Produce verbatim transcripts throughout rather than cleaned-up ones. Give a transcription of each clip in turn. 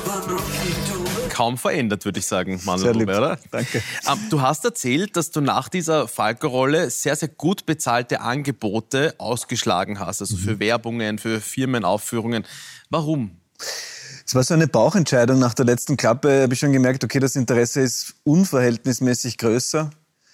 Kaum verändert, würde ich sagen, Manuel Sehr lieb. Rubera. Danke. Ähm, du hast erzählt, dass du nach dieser Falco-Rolle sehr, sehr gut bezahlte Angebote ausgeschlagen hast. Also für Werbungen, für Firmenaufführungen. Warum? Es war so eine Bauchentscheidung. Nach der letzten Klappe habe ich schon gemerkt, okay, das Interesse ist unverhältnismäßig größer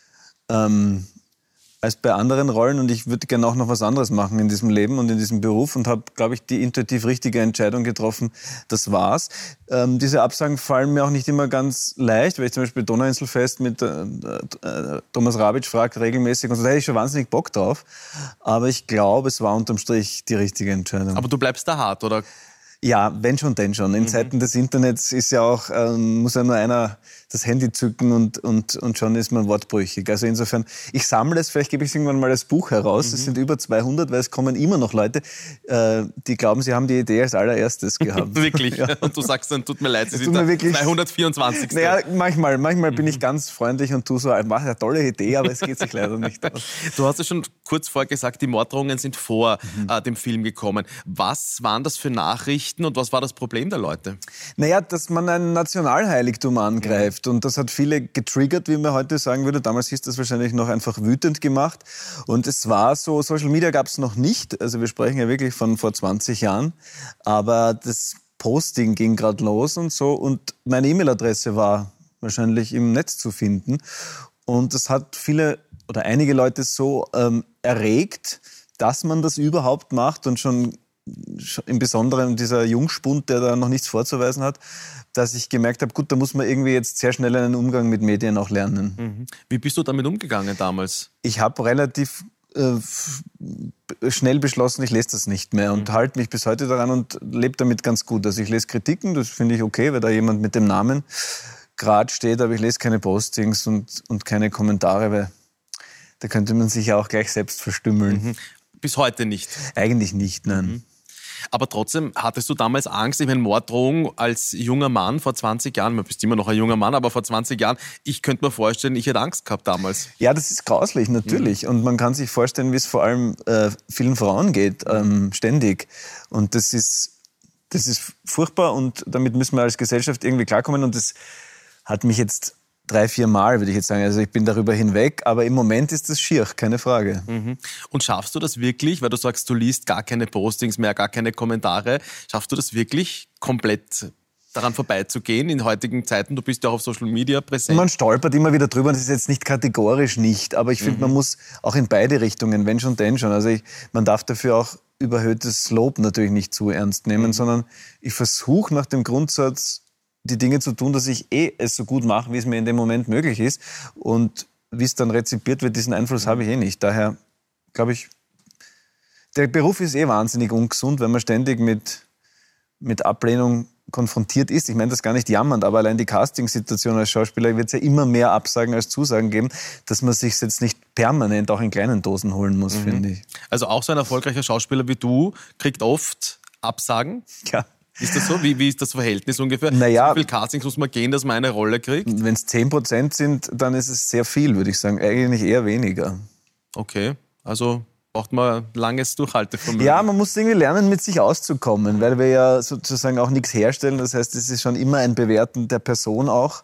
ähm, als bei anderen Rollen. Und ich würde gerne auch noch was anderes machen in diesem Leben und in diesem Beruf. Und habe, glaube ich, die intuitiv richtige Entscheidung getroffen. Das war's. Ähm, diese Absagen fallen mir auch nicht immer ganz leicht, weil ich zum Beispiel Donauinselfest mit äh, äh, Thomas Rabitsch frage regelmäßig. Und so, da hätte ich schon wahnsinnig Bock drauf. Aber ich glaube, es war unterm Strich die richtige Entscheidung. Aber du bleibst da hart, oder? Ja, wenn schon, denn schon. In Mhm. Zeiten des Internets ist ja auch, ähm, muss ja nur einer das Handy zücken und, und, und schon ist man wortbrüchig. Also insofern, ich sammle es, vielleicht gebe ich es irgendwann mal als Buch heraus. Es Mhm. sind über zweihundert, weil es kommen immer noch Leute, äh, die glauben, sie haben die Idee als allererstes gehabt. Wirklich? Ja. Und du sagst dann, tut mir leid, sie Es sind tut mir der wirklich- zweihundertvierundzwanzig. Naja, manchmal, manchmal bin ich ganz freundlich und tue so, mach eine tolle Idee, aber es geht sich leider nicht aus. Du hast ja schon kurz vorher gesagt, die Morddrohungen sind vor mhm. äh, dem Film gekommen. Was waren das für Nachrichten und was war das Problem der Leute? Naja, dass man ein Nationalheiligtum angreift. Und das hat viele getriggert, wie man heute sagen würde. Damals hieß das wahrscheinlich noch einfach wütend gemacht. Und es war so, Social Media gab es noch nicht. Also wir sprechen ja wirklich von vor zwanzig Jahren. Aber das Posting ging gerade los und so. Und meine E-Mail-Adresse war wahrscheinlich im Netz zu finden. Und das hat viele oder einige Leute so ähm, erregt, dass man das überhaupt macht und schon im Besonderen dieser Jungspund, der da noch nichts vorzuweisen hat, dass ich gemerkt habe, gut, da muss man irgendwie jetzt sehr schnell einen Umgang mit Medien auch lernen. Mhm. Wie bist du damit umgegangen damals? Ich habe relativ äh, schnell beschlossen, ich lese das nicht mehr und mhm. halte mich bis heute daran und lebe damit ganz gut. Also ich lese Kritiken, das finde ich okay, weil da jemand mit dem Namen gerade steht, aber ich lese keine Postings und, und keine Kommentare, weil da könnte man sich ja auch gleich selbst verstümmeln. Mhm. Bis heute nicht? Eigentlich nicht, nein. Mhm. Aber trotzdem, hattest du damals Angst? Ich meine, Morddrohung als junger Mann vor zwanzig Jahren, man bist immer noch ein junger Mann, aber vor zwanzig Jahren, ich könnte mir vorstellen, ich hätte Angst gehabt damals. Ja, das ist grauslich, natürlich. Mhm. Und man kann sich vorstellen, wie es vor allem äh, vielen Frauen geht, ähm, ständig. Und das ist, das ist furchtbar und damit müssen wir als Gesellschaft irgendwie klarkommen. Und das hat mich jetzt drei, vier Mal, würde ich jetzt sagen. Also ich bin darüber hinweg, aber im Moment ist das schier, keine Frage. Mhm. Und schaffst du das wirklich, weil du sagst, du liest gar keine Postings mehr, gar keine Kommentare, schaffst du das wirklich komplett daran vorbeizugehen in heutigen Zeiten? Du bist ja auch auf Social Media präsent. Man stolpert immer wieder drüber und das ist jetzt nicht kategorisch nicht, aber ich finde, mhm. man muss auch in beide Richtungen, wenn schon, denn schon. Also ich, man darf dafür auch überhöhtes Lob natürlich nicht zu ernst nehmen, mhm. sondern ich versuche nach dem Grundsatz, die Dinge zu tun, dass ich eh es so gut mache, wie es mir in dem Moment möglich ist. Und wie es dann rezipiert wird, diesen Einfluss mhm. habe ich eh nicht. Daher glaube ich, der Beruf ist eh wahnsinnig ungesund, wenn man ständig mit, mit Ablehnung konfrontiert ist. Ich meine das gar nicht jammernd, aber allein die Castingsituation als Schauspieler wird es ja immer mehr Absagen als Zusagen geben, dass man sich jetzt nicht permanent auch in kleinen Dosen holen muss, mhm. finde ich. Also auch so ein erfolgreicher Schauspieler wie du kriegt oft Absagen? Ja. Ist das so? Wie, wie ist das Verhältnis ungefähr? Naja, wie viele Castings muss man gehen, dass man eine Rolle kriegt? Wenn es zehn Prozent sind, dann ist es sehr viel, würde ich sagen. Eigentlich eher weniger. Okay, also braucht man langes Durchhaltevermögen. Ja, man muss irgendwie lernen, mit sich auszukommen, weil wir ja sozusagen auch nichts herstellen. Das heißt, es ist schon immer ein Bewerten der Person auch.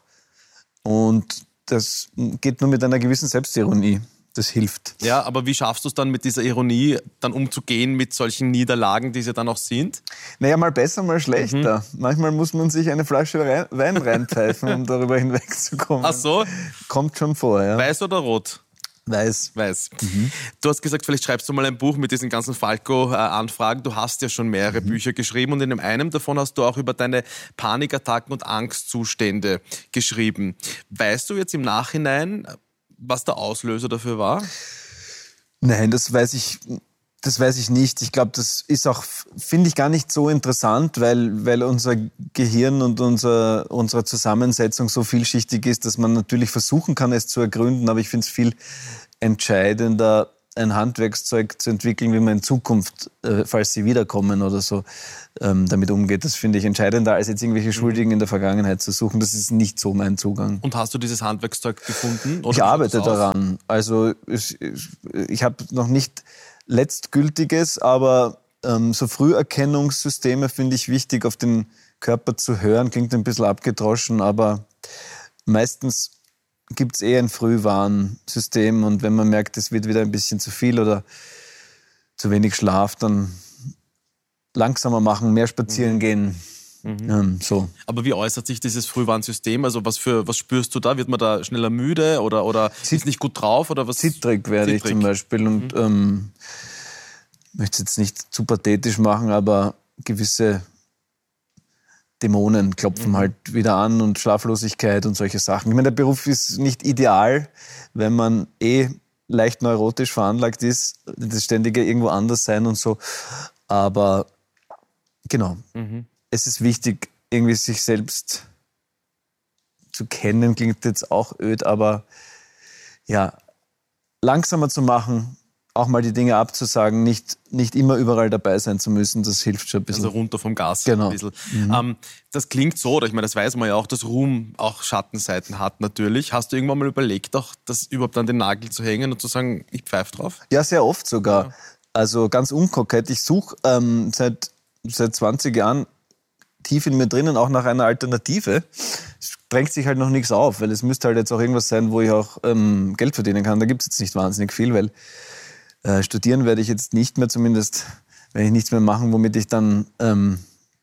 Und das geht nur mit einer gewissen Selbstironie. Das hilft. Ja, aber wie schaffst du es dann mit dieser Ironie dann umzugehen mit solchen Niederlagen, die sie dann auch sind? Naja, mal besser, mal schlechter. Mhm. Manchmal muss man sich eine Flasche Wein reinpfeifen, um darüber hinwegzukommen. Ach so? Kommt schon vor, ja. Weiß oder rot? Weiß. Weiß. Mhm. Du hast gesagt, vielleicht schreibst du mal ein Buch mit diesen ganzen Falco-Anfragen. Du hast ja schon mehrere mhm. Bücher geschrieben und in einem davon hast du auch über deine Panikattacken und Angstzustände geschrieben. Weißt du jetzt im Nachhinein, was der Auslöser dafür war? Nein, das weiß ich, das weiß ich nicht. Ich glaube, das ist auch, finde ich, gar nicht so interessant, weil, weil unser Gehirn und unser, unsere Zusammensetzung so vielschichtig ist, dass man natürlich versuchen kann, es zu ergründen. Aber ich finde es viel entscheidender, ein Handwerkszeug zu entwickeln, wie man in Zukunft, äh, falls sie wiederkommen oder so, ähm, damit umgeht. Das finde ich entscheidender, als jetzt irgendwelche Schuldigen in der Vergangenheit zu suchen. Das ist nicht so mein Zugang. Und hast du dieses Handwerkszeug gefunden? Oder ich arbeite daran. Also ich, ich habe noch nicht letztgültiges, aber ähm, so Früherkennungssysteme finde ich wichtig auf den Körper zu hören, klingt ein bisschen abgedroschen, aber meistens gibt es eh ein Frühwarnsystem und wenn man merkt, es wird wieder ein bisschen zu viel oder zu wenig Schlaf, dann langsamer machen, mehr spazieren mhm. gehen. Mhm. Ähm, so. Aber wie äußert sich dieses Frühwarnsystem? Also was für was spürst du da? Wird man da schneller müde oder, oder Zitt- ist nicht gut drauf? Oder was? Zittrig werde Zittrig. ich zum Beispiel und mhm. ähm, möchte es jetzt nicht zu pathetisch machen, aber gewisse Dämonen klopfen mhm. halt wieder an und Schlaflosigkeit und solche Sachen. Ich meine, der Beruf ist nicht ideal, wenn man eh leicht neurotisch veranlagt ist, das ständige irgendwo anders sein und so. Aber genau, mhm. es ist wichtig, irgendwie sich selbst zu kennen, klingt jetzt auch öd, aber ja, langsamer zu machen, auch mal die Dinge abzusagen, nicht, nicht immer überall dabei sein zu müssen, das hilft schon ein bisschen. Also runter vom Gas genau. ein bisschen. Mhm. Ähm, das klingt so, oder ich meine, das weiß man ja auch, dass Ruhm auch Schattenseiten hat natürlich. Hast du irgendwann mal überlegt, auch das überhaupt an den Nagel zu hängen und zu sagen, ich pfeife drauf? Ja, sehr oft sogar. Ja. Also ganz unkokett. Ich suche ähm, seit, seit zwanzig Jahren tief in mir drinnen auch nach einer Alternative. Es drängt sich halt noch nichts auf, weil es müsste halt jetzt auch irgendwas sein, wo ich auch ähm, Geld verdienen kann. Da gibt es jetzt nicht wahnsinnig viel, weil Äh, studieren werde ich jetzt nicht mehr, zumindest werde ich nichts mehr machen, womit ich dann ähm,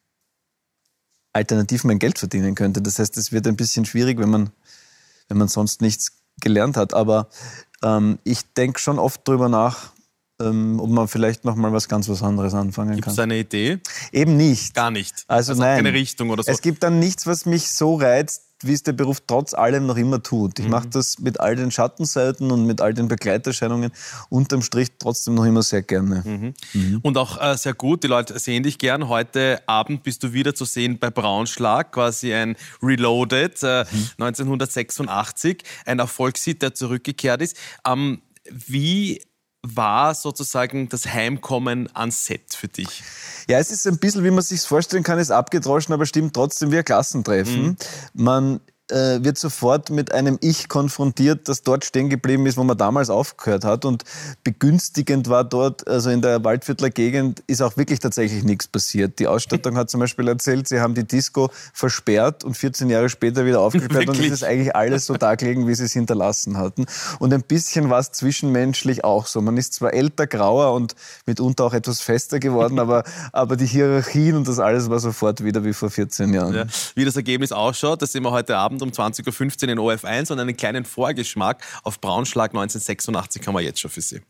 alternativ mein Geld verdienen könnte. Das heißt, es wird ein bisschen schwierig, wenn man, wenn man sonst nichts gelernt hat. Aber ähm, ich denke schon oft drüber nach, ähm, ob man vielleicht noch mal was ganz was anderes anfangen Gibt's kann. Gibt es eine Idee? Eben nicht. Gar nicht? Also, also nein. Keine Richtung oder so? Es gibt dann nichts, was mich so reizt, wie es der Beruf trotz allem noch immer tut. Ich mhm. mache das mit all den Schattenseiten und mit all den Begleiterscheinungen unterm Strich trotzdem noch immer sehr gerne. Mhm. Mhm. Und auch äh, sehr gut, die Leute sehen dich gern. Heute Abend bist du wieder zu sehen bei Braunschlag, quasi ein Reloaded, äh, mhm. neunzehnhundertsechsundachtzig, ein Erfolgshit, der zurückgekehrt ist. Ähm, wie war sozusagen das Heimkommen ans Set für dich? Ja, es ist ein bisschen, wie man sich vorstellen kann, ist abgedroschen, aber stimmt trotzdem wie ein Klassentreffen. Mhm. Man äh, wird sofort mit einem Ich konfrontiert, das dort stehen geblieben ist, wo man damals aufgehört hat. Und begünstigend war dort, also in der Waldviertler Gegend, ist auch wirklich tatsächlich nichts passiert. Die Ausstattung hat zum Beispiel erzählt, sie haben die Disco versperrt und vierzehn Jahre später wieder aufgesperrt. Und es ist eigentlich alles so da gelegen, wie sie es hinterlassen hatten. Und ein bisschen war es zwischenmenschlich auch so. Man ist zwar älter, grauer und mitunter auch etwas fester geworden, aber, aber die Hierarchien und das alles war sofort wieder wie vor vierzehn Jahren. Ja, wie das Ergebnis ausschaut, das sehen wir heute Abend um zwanzig Uhr fünfzehn in O F eins und einen kleinen Vorgeschmack auf Braunschlag neunzehnhundertsechsundachtzig haben wir jetzt schon für Sie.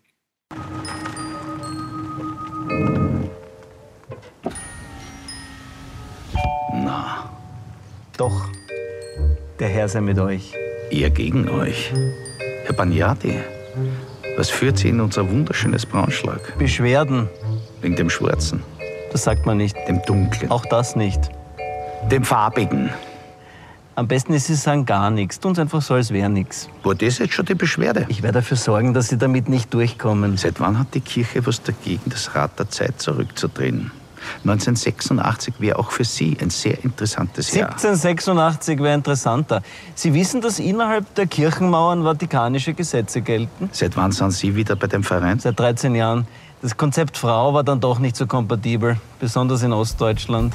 Na. Doch, der Herr sei mit euch. Eher gegen euch. Herr Bagnardi, was führt Sie in unser wunderschönes Braunschlag? Beschwerden. Wegen dem Schwarzen? Das sagt man nicht. Dem Dunklen? Auch das nicht. Dem Farbigen? Am besten ist, Sie sagen gar nichts. Tun's einfach so, als wäre nichts. War das jetzt schon die Beschwerde? Ich werde dafür sorgen, dass Sie damit nicht durchkommen. Seit wann hat die Kirche was dagegen, das Rad der Zeit zurückzudrehen? neunzehnhundertsechsundachtzig wäre auch für Sie ein sehr interessantes Jahr. siebzehnhundertsechsundachtzig wäre interessanter. Sie wissen, dass innerhalb der Kirchenmauern vatikanische Gesetze gelten? Seit wann sind Sie wieder bei dem Verein? Seit dreizehn Jahren. Das Konzept Frau war dann doch nicht so kompatibel, besonders in Ostdeutschland.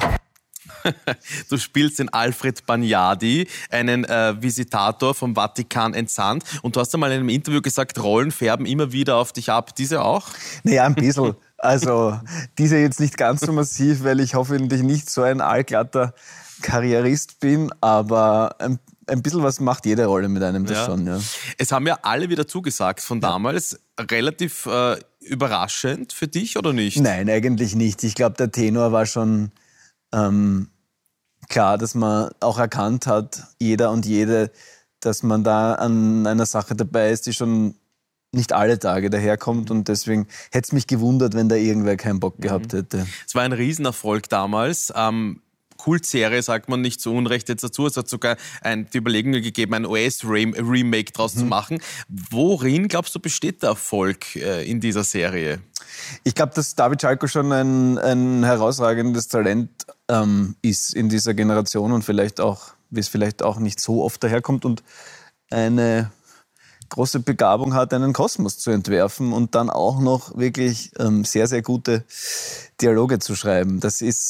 Du spielst den Alfred Bagnardi, einen äh, Visitator vom Vatikan entsandt. Und du hast einmal in einem Interview gesagt, Rollen färben immer wieder auf dich ab. Diese auch? Naja, ein bisschen. Also diese jetzt nicht ganz so massiv, weil ich hoffentlich nicht so ein allglatter Karrierist bin. Aber ein, ein bisschen was macht jede Rolle mit einem, das ja. schon. Ja. Es haben ja alle wieder zugesagt von damals. Ja. Relativ äh, überraschend für dich oder nicht? Nein, eigentlich nicht. Ich glaube, der Tenor war schon... Ähm, klar, dass man auch erkannt hat, jeder und jede, dass man da an einer Sache dabei ist, die schon nicht alle Tage daherkommt und deswegen hätte es mich gewundert, wenn da irgendwer keinen Bock gehabt hätte. Es war ein Riesenerfolg damals. Ähm, Kultserie, sagt man nicht zu Unrecht jetzt dazu. Es hat sogar ein, die Überlegung gegeben, ein U S-Remake draus mhm. zu machen. Worin, glaubst du, besteht der Erfolg äh, in dieser Serie? Ich glaube, dass David Schalko schon ein, ein herausragendes Talent ähm, ist in dieser Generation und vielleicht auch, wie es vielleicht auch nicht so oft daherkommt und eine große Begabung hat, einen Kosmos zu entwerfen und dann auch noch wirklich ähm, sehr, sehr gute Dialoge zu schreiben. Das ist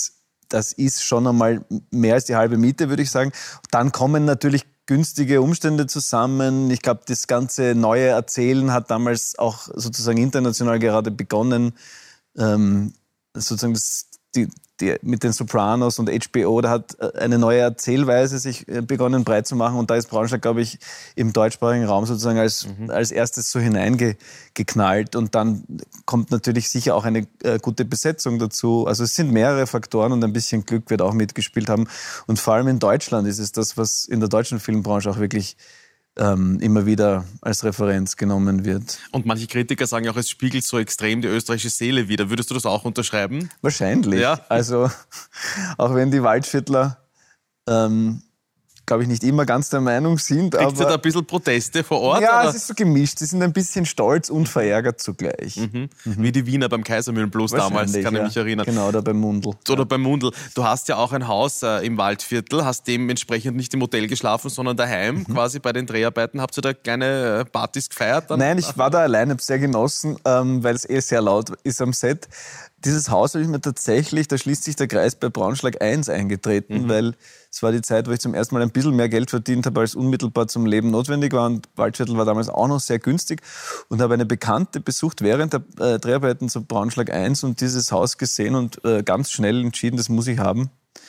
das ist schon einmal mehr als die halbe Miete, würde ich sagen. Dann kommen natürlich günstige Umstände zusammen. Ich glaube, das ganze neue Erzählen hat damals auch sozusagen international gerade begonnen. Ähm, sozusagen das, die, die, mit den Sopranos und H B O, da hat eine neue Erzählweise sich begonnen breit zu machen. Und da ist Braunschweig, glaube ich, im deutschsprachigen Raum sozusagen als, mhm. als erstes so hineingeknallt. Und dann kommt natürlich sicher auch eine äh, gute Besetzung dazu. Also es sind mehrere Faktoren und ein bisschen Glück wird auch mitgespielt haben. Und vor allem in Deutschland ist es das, was in der deutschen Filmbranche auch wirklich ähm, immer wieder als Referenz genommen wird. Und manche Kritiker sagen auch, es spiegelt so extrem die österreichische Seele wider. Würdest du das auch unterschreiben? Wahrscheinlich. Ja. Also auch wenn die Waldviertler ähm, glaube ich, nicht immer ganz der Meinung sind. Kriegt aber ihr da ein bisschen Proteste vor Ort? Ja, oder? Es ist so gemischt. Sie sind ein bisschen stolz und verärgert zugleich. Mhm. Mhm. Wie die Wiener beim Kaisermühlenblues damals, kann ich ja. mich erinnern. Genau, oder beim Mundl. Oder ja. beim Mundl. Du hast ja auch ein Haus äh, im Waldviertel, hast dementsprechend nicht im Hotel geschlafen, sondern daheim, mhm. quasi bei den Dreharbeiten. Habt ihr da kleine äh, Partys gefeiert? Dann? Nein, ich war da allein, habe es sehr genossen, ähm, weil es eh sehr laut ist am Set. Dieses Haus habe ich mir tatsächlich, da schließt sich der Kreis, bei Braunschlag eins eingetreten, mhm. weil es war die Zeit, wo ich zum ersten Mal ein bisschen mehr Geld verdient habe, als unmittelbar zum Leben notwendig war. Und Waldviertel war damals auch noch sehr günstig. Und habe eine Bekannte besucht während der äh, Dreharbeiten zu Braunschlag eins und dieses Haus gesehen und äh, ganz schnell entschieden, das muss ich haben.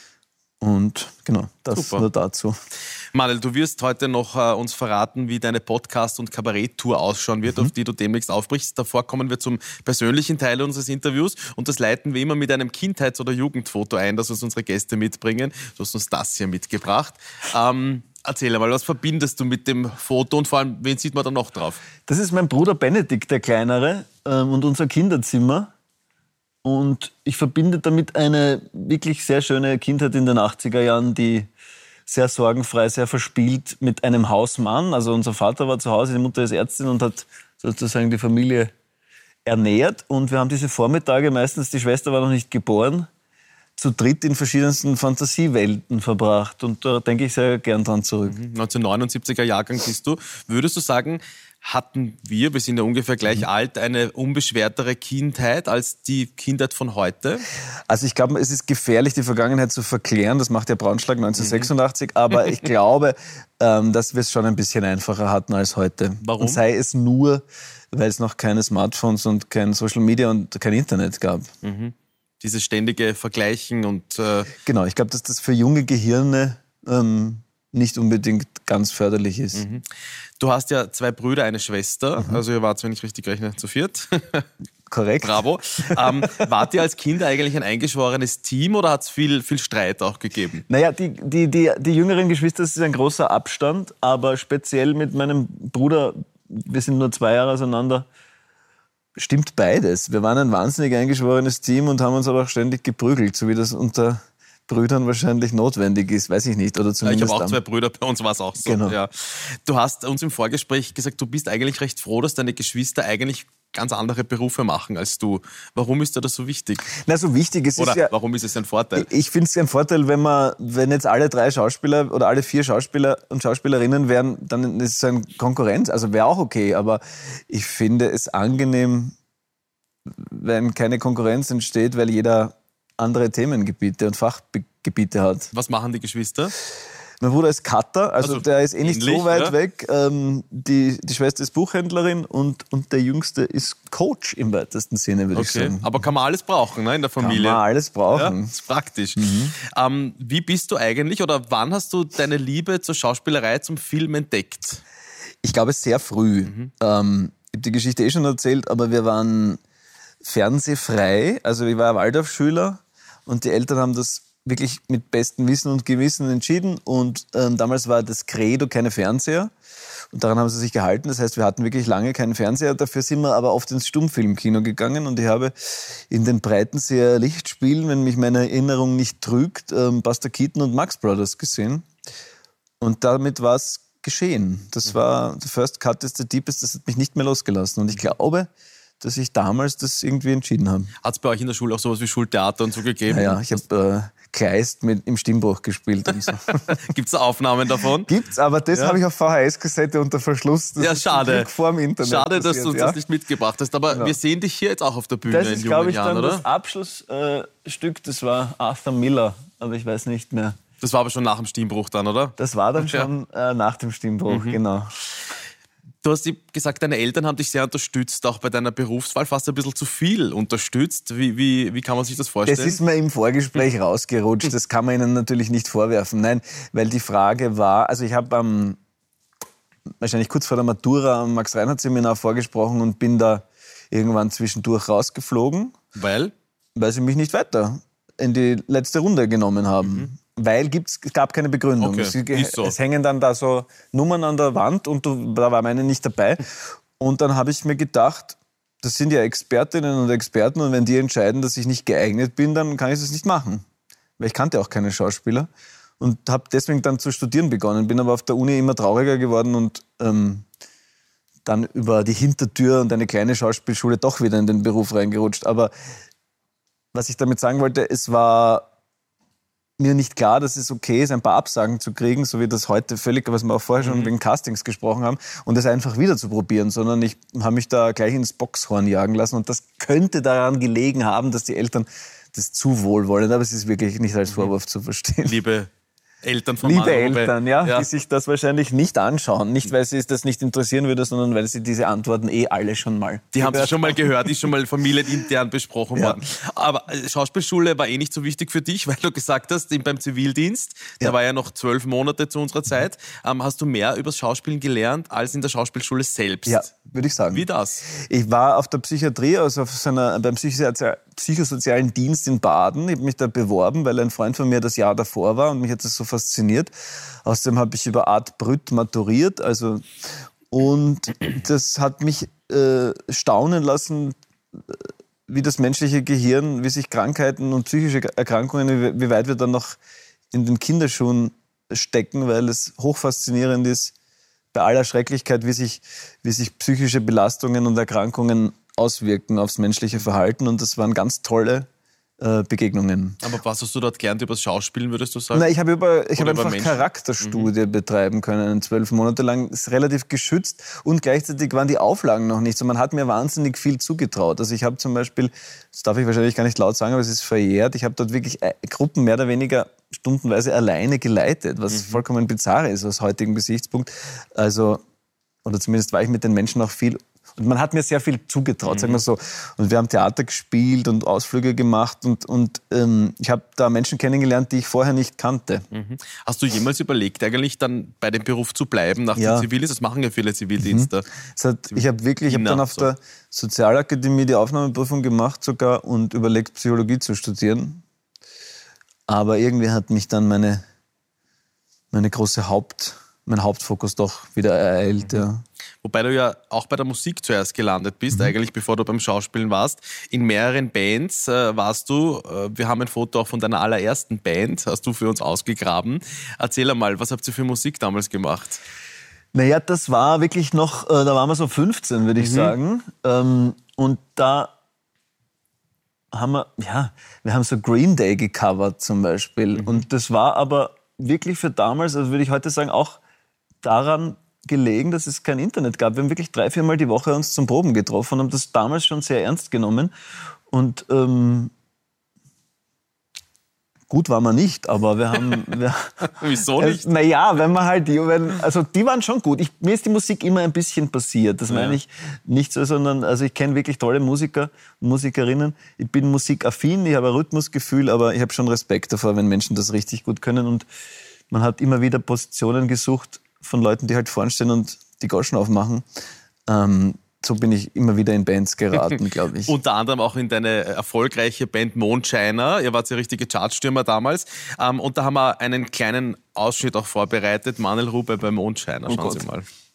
Und genau, das Super. Nur dazu. Manuel, du wirst heute noch äh, uns verraten, wie deine Podcast- und Kabarett-Tour ausschauen wird, mhm. auf die du demnächst aufbrichst. Davor kommen wir zum persönlichen Teil unseres Interviews und das leiten wir immer mit einem Kindheits- oder Jugendfoto ein, das uns unsere Gäste mitbringen. Du hast uns das hier mitgebracht. Ähm, erzähl einmal, was verbindest du mit dem Foto und vor allem, wen sieht man da noch drauf? Das ist mein Bruder Benedikt, der Kleinere, ähm, und unser Kinderzimmer. Und ich verbinde damit eine wirklich sehr schöne Kindheit in den achtziger Jahren, die sehr sorgenfrei, sehr verspielt mit einem Hausmann. Also unser Vater war zu Hause, die Mutter ist Ärztin und hat sozusagen die Familie ernährt. Und wir haben diese Vormittage, meistens die Schwester war noch nicht geboren, zu dritt in verschiedensten Fantasiewelten verbracht. Und da denke ich sehr gern dran zurück. neunzehnhundertneunundsiebziger Jahrgang bist du. Würdest du sagen, hatten wir, wir sind ja ungefähr gleich mhm. alt, eine unbeschwertere Kindheit als die Kindheit von heute? Also ich glaube, es ist gefährlich, die Vergangenheit zu verklären. Das macht ja Braunschlag neunzehnhundertsechsundachtzig. Mhm. Aber ich glaube, ähm, dass wir es schon ein bisschen einfacher hatten als heute. Warum? Und sei es nur, weil es noch keine Smartphones und kein Social Media und kein Internet gab. Mhm. Dieses ständige Vergleichen und... Äh genau, ich glaube, dass das für junge Gehirne ähm, nicht unbedingt ganz förderlich ist. Mhm. Du hast ja zwei Brüder, eine Schwester. Mhm. Also ihr wart, wenn ich richtig rechne, zu viert. Korrekt. Bravo. Ähm, wart ihr als Kinder eigentlich ein eingeschworenes Team oder hat es viel, viel Streit auch gegeben? Naja, die, die, die, die jüngeren Geschwister, das ist ein großer Abstand. Aber speziell mit meinem Bruder, wir sind nur zwei Jahre auseinander, stimmt beides. Wir waren ein wahnsinnig eingeschworenes Team und haben uns aber auch ständig geprügelt, so wie das unter Brüdern wahrscheinlich notwendig ist, weiß ich nicht. Oder zumindest ich habe auch zwei Brüder, bei uns war es auch so. Genau. Ja. Du hast uns im Vorgespräch gesagt, du bist eigentlich recht froh, dass deine Geschwister eigentlich ganz andere Berufe machen als du. Warum ist dir das so wichtig? Na, so wichtig es oder ist ja, warum ist es ein Vorteil? Ich finde es ein Vorteil, wenn man, wenn jetzt alle drei Schauspieler oder alle vier Schauspieler und Schauspielerinnen wären, dann ist es eine Konkurrenz. Also wäre auch okay, aber ich finde es angenehm, wenn keine Konkurrenz entsteht, weil jeder andere Themengebiete und Fachgebiete hat. Was machen die Geschwister? Mein Bruder ist Cutter, also, also der ist eh nicht ähnlich, so weit ja? weg. Ähm, die, die Schwester ist Buchhändlerin und, und der Jüngste ist Coach im weitesten Sinne, würde okay. ich sagen. Aber kann man alles brauchen, ne, in der Familie? Kann man alles brauchen. Ja, ist praktisch. Mhm. Ähm, wie bist du eigentlich oder wann hast du deine Liebe zur Schauspielerei, zum Film entdeckt? Ich glaube, sehr früh. Mhm. Ähm, ich habe die Geschichte eh schon erzählt, aber wir waren fernsehfrei. Also ich war ein Waldorfschüler und die Eltern haben das wirklich mit bestem Wissen und Gewissen entschieden. Und ähm, damals war das Credo keine Fernseher. Und daran haben sie sich gehalten. Das heißt, wir hatten wirklich lange keinen Fernseher. Dafür sind wir aber oft ins Stummfilmkino gegangen. Und ich habe in den Breitenseer Lichtspielen, wenn mich meine Erinnerung nicht trügt, ähm, Buster Keaton und Max Brothers gesehen. Und damit war es geschehen. Das war, the first cut is the deepest, das hat mich nicht mehr losgelassen. Und ich glaube, dass ich damals das irgendwie entschieden habe. Hat es bei euch in der Schule auch sowas wie Schultheater und so gegeben? Ja, ja, ich habe äh, Kleist mit, im Stimmbruch gespielt und so. Gibt es Aufnahmen davon? Gibt's, aber das Ja. habe ich auf V H S-Kassette unter Verschluss. Das Ja, ist zum schade. Glück vor dem Internet Schade, dass passiert, du uns ja. das nicht mitgebracht hast. Aber Genau. wir sehen dich hier jetzt auch auf der Bühne Das in ist, jungen glaube ich, Jahren, dann oder? das Abschlussstück. Das war Arthur Miller, aber ich weiß nicht mehr. Das war aber schon nach dem Stimmbruch dann, oder? Das war dann Ja. schon äh, nach dem Stimmbruch, Mhm. genau. Du hast gesagt, deine Eltern haben dich sehr unterstützt, auch bei deiner Berufswahl, fast ein bisschen zu viel unterstützt. Wie, wie, wie kann man sich das vorstellen? Das ist mir im Vorgespräch rausgerutscht, das kann man ihnen natürlich nicht vorwerfen. Nein, weil die Frage war, also ich habe am, wahrscheinlich kurz vor der Matura am Max-Reinhardt-Seminar vorgesprochen und bin da irgendwann zwischendurch rausgeflogen, Weil? weil sie mich nicht weiter in die letzte Runde genommen haben. Mhm. Weil gibt's, es gab keine Begründung. Okay, es, ist so. es hängen dann da so Nummern an der Wand und du, da war meine nicht dabei. Und dann habe ich mir gedacht, das sind ja Expertinnen und Experten und wenn die entscheiden, dass ich nicht geeignet bin, dann kann ich das nicht machen. Weil ich kannte auch keine Schauspieler und habe deswegen dann zu studieren begonnen, bin aber auf der Uni immer trauriger geworden und ähm, dann über die Hintertür und eine kleine Schauspielschule doch wieder in den Beruf reingerutscht. Aber was ich damit sagen wollte, es war mir nicht klar, dass es okay ist, ein paar Absagen zu kriegen, so wie das heute völlig, was wir auch vorher schon wegen Castings gesprochen haben, und das einfach wieder zu probieren, sondern ich habe mich da gleich ins Boxhorn jagen lassen und das könnte daran gelegen haben, dass die Eltern das zu wohlwollend, aber es ist wirklich nicht als Vorwurf zu verstehen. Liebe Eltern von Liebe Manuel. Eltern, ja, ja. die sich das wahrscheinlich nicht anschauen. Nicht, weil sie es das nicht interessieren würde, sondern weil sie diese Antworten eh alle schon mal Die haben es gehört schon mal gehört, ist schon mal familienintern besprochen Ja. worden. Aber äh, Schauspielschule war eh nicht so wichtig für dich, weil du gesagt hast, in- beim Zivildienst, der Ja. war ja noch zwölf Monate zu unserer Zeit, ähm, hast du mehr über das Schauspielen gelernt als in der Schauspielschule selbst. Ja, würde ich sagen. Wie das? Ich war auf der Psychiatrie, also auf so einer, beim Psychosozial- psychosozialen Dienst in Baden. Ich habe mich da beworben, weil ein Freund von mir das Jahr davor war und mich hat das so fasziniert. Außerdem habe ich über Art Brüt maturiert. Also, und das hat mich äh, staunen lassen, wie das menschliche Gehirn, wie sich Krankheiten und psychische Erkrankungen, wie, wie weit wir dann noch in den Kinderschuhen stecken, weil es hochfaszinierend ist, bei aller Schrecklichkeit, wie sich, wie sich psychische Belastungen und Erkrankungen auswirken aufs menschliche Verhalten. Und das waren ganz tolle äh, Begegnungen. Aber was hast du dort gelernt über das Schauspielen, würdest du sagen? Na, ich habe über, ich Oder habe über einfach Menschen? Charakterstudie betreiben können, zwölf Monate lang. Ist relativ geschützt und gleichzeitig waren die Auflagen noch nicht so. Man hat mir wahnsinnig viel zugetraut. Also ich habe zum Beispiel, das darf ich wahrscheinlich gar nicht laut sagen, aber es ist verjährt, ich habe dort wirklich äh, Gruppen mehr oder weniger stundenweise alleine geleitet, was vollkommen bizarr ist aus heutigem Gesichtspunkt. Also, oder zumindest war ich mit den Menschen auch viel. Und man hat mir sehr viel zugetraut, sagen wir so. Und wir haben Theater gespielt und Ausflüge gemacht und, und ähm, ich habe da Menschen kennengelernt, die ich vorher nicht kannte. Mhm. Hast du jemals überlegt, eigentlich dann bei dem Beruf zu bleiben nach Ja. dem Zivildienst? Das machen ja viele Zivildienste. Es hat, ich habe wirklich, ich habe China, dann auf so. der Sozialakademie die Aufnahmeprüfung gemacht sogar und überlegt, Psychologie zu studieren. Aber irgendwie hat mich dann meine, meine große Haupt, mein Hauptfokus doch wieder ereilt. Ja. Wobei du ja auch bei der Musik zuerst gelandet bist, eigentlich bevor du beim Schauspielen warst. In mehreren Bands äh, warst du. Äh, wir haben ein Foto auch von deiner allerersten Band, hast du für uns ausgegraben. Erzähl einmal, was habt ihr für Musik damals gemacht? Naja, das war wirklich noch, äh, da waren wir so fünfzehn, würde ich sagen. Ähm, und da haben wir, ja, wir haben so Green Day gecovert zum Beispiel. Und das war aber wirklich für damals, also würde ich heute sagen, auch daran gelegen, dass es kein Internet gab. Wir haben wirklich drei, viermal die Woche uns zum Proben getroffen und haben das damals schon sehr ernst genommen. Und ähm, gut war man nicht, aber wir haben... Wir, Wieso nicht? äh, naja, wenn man halt... Die, wenn, also die waren schon gut. Ich, mir ist die Musik immer ein bisschen passiert. Das meine ich nicht so, sondern also ich kenne wirklich tolle Musiker und Musikerinnen. Ich bin musikaffin, ich habe ein Rhythmusgefühl, aber ich habe schon Respekt davor, wenn Menschen das richtig gut können. Und man hat immer wieder Positionen gesucht von Leuten, die halt vorn stehen und die Goschen aufmachen. Ähm, so bin ich immer wieder in Bands geraten, glaube ich. Unter anderem auch in deine erfolgreiche Band Mondscheiner. Ihr wart ja richtige Chartstürmer damals. Ähm, und da haben wir einen kleinen Ausschnitt auch vorbereitet. Manuel Rube bei Mondscheiner. Schauen Gott. Sie mal.